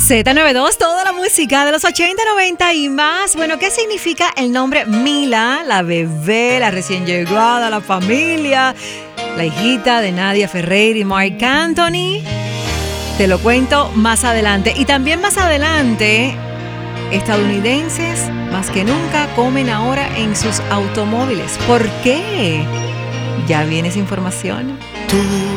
Z92, toda la música de los 80, 90 y más. Bueno, ¿qué significa el nombre Mila? La bebé, la recién llegada a la familia, la hijita de Nadia Ferreira y Marc Anthony. Te lo cuento más adelante. Y también más adelante, estadounidenses más que nunca comen ahora en sus automóviles. ¿Por qué? Ya viene esa información. Tú